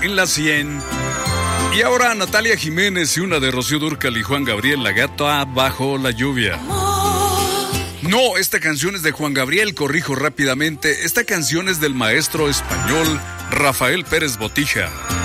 en la 100. Y ahora Natalia Jiménez y una de Rocío Dúrcal y Juan Gabriel, La Gata Bajo la Lluvia. No, esta canción es de Juan Gabriel, corrijo rápidamente. Esta canción es del maestro español Rafael Pérez Botija.